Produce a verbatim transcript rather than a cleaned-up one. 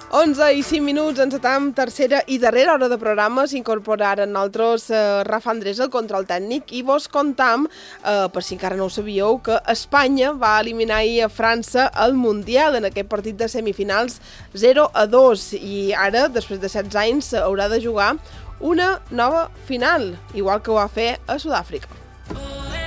onze i cinc minuts, ens atam tercera i darrera hora de programa. S'incorpora ara nosaltres eh, Rafa Andrés, el control tècnic, i vos contam, eh, per si encara no ho sabíeu, que Espanya va eliminar ahir a França al Mundial en aquest partit de semifinals zero a dos, i ara, després de setze anys, haurà de jugar una nova final, igual que ho va fer a Sud-àfrica.